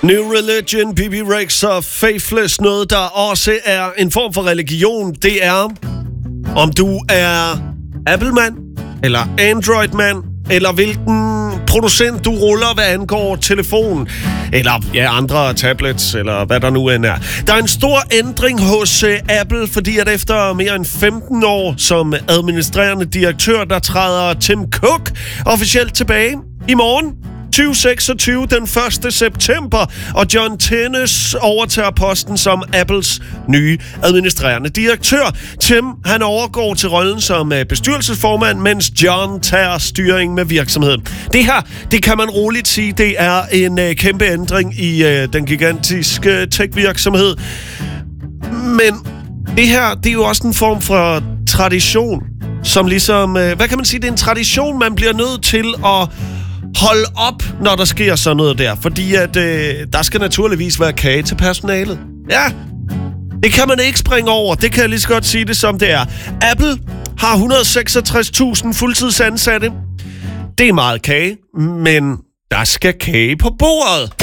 New Religion, Bibi Rex og Faithless, noget der også er en form for religion, det er, om du er Apple-mand, eller Android-mand, eller hvilken producent du ruller, hvad angår telefon, eller andre tablets, eller hvad der nu end er. Der er en stor ændring hos Apple, fordi at efter mere end 15 år som administrerende direktør, der træder Tim Cook officielt tilbage i morgen. 2026, den 1. september, og John Tennis overtager posten som Apples nye administrerende direktør. Tim, han overgår til rollen som bestyrelsesformand, mens John tager styring med virksomheden. Det her, det kan man roligt sige, det er en kæmpe ændring i den gigantiske tech-virksomhed. Men det her, det er jo også en form for tradition, som ligesom, hvad kan man sige, det er en tradition, man bliver nødt til at hold op, når der sker sådan noget der. Fordi at der skal naturligvis være kage til personalet. Ja, det kan man ikke springe over. Det kan jeg lige så godt sige det, som det er. Apple har 166.000 fuldtidsansatte. Det er meget kage, men der skal kage på bordet.